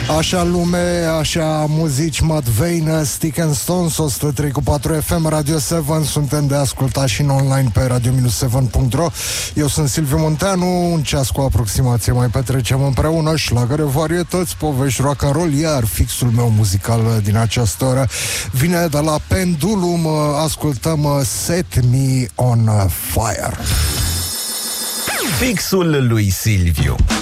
Așa lume, așa muzici, Matt Vane, Stick and Stones, 103.4 FM, Radio 7. Suntem de ascultat și în online pe radio-7.ro. Eu sunt Silviu Munteanu. Un ceas cu aproximație mai petrecem împreună șlagăre, varietăți, povești, rock and roll. Iar fixul meu muzical din această oră vine de la Pendulum. Ascultăm Set Me On Fire. Fixul lui Silviu.